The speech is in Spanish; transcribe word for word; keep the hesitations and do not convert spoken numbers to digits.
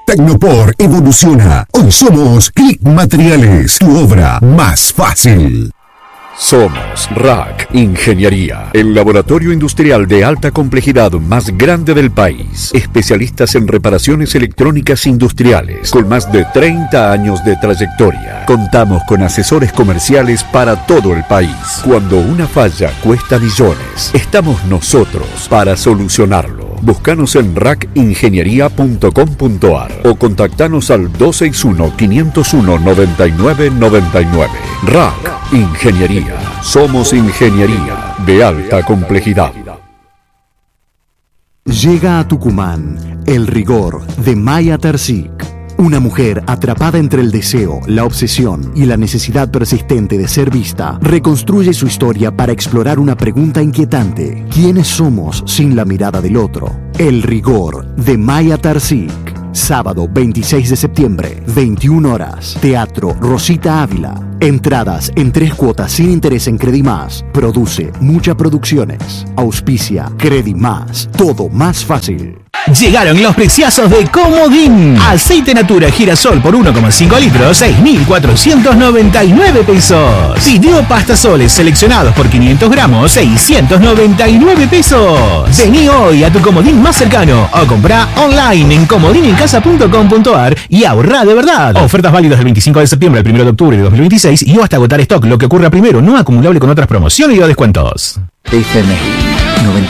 Tecnopor evoluciona. Hoy somos Click Materiales, tu obra más fácil. Somos R A C Ingeniería, el laboratorio industrial de alta complejidad más grande del país. Especialistas en reparaciones electrónicas industriales, con más de treinta años de trayectoria. Contamos con asesores comerciales para todo el país. Cuando una falla cuesta millones, estamos nosotros para solucionarlo. Búscanos en rac ingeniería punto com punto ar o contactanos al dos seis uno, cinco cero uno, nueve nueve nueve nueve. R A C Ingeniería. Somos ingeniería de alta complejidad. Llega a Tucumán El Rigor de Maya Terzic. Una mujer atrapada entre el deseo, la obsesión y la necesidad persistente de ser vista, reconstruye su historia para explorar una pregunta inquietante. ¿Quiénes somos sin la mirada del otro? El Rigor de Maya Terzic. Sábado veintiséis de septiembre, veintiuna horas. Teatro Rosita Ávila. Entradas en tres cuotas sin interés en Credimás. Produce Mucha Producciones. Auspicia Credimás. Todo más fácil. Llegaron los preciazos de Comodín. Aceite Natura Girasol por uno coma cinco litros, seis mil cuatrocientos noventa y nueve pesos. Fideo Pasta Soles seleccionados por quinientos gramos, seiscientos noventa y nueve pesos. Vení hoy a tu Comodín más cercano o comprá online en comodinencasa punto com punto ar y ahorrá de verdad. Ofertas válidas del veinticinco de septiembre al primero de octubre de dos mil veintiséis y o hasta agotar stock, lo que ocurra primero, no acumulable con otras promociones y o descuentos. F M I noventa